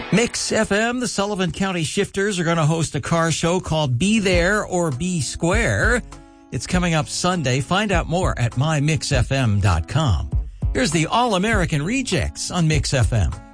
Mix FM, the Sullivan County Shifters are going to host a car show called Be There or Be Square. It's coming up Sunday. Find out more at mymixfm.com. Here's the All-American Rejects on Mix FM.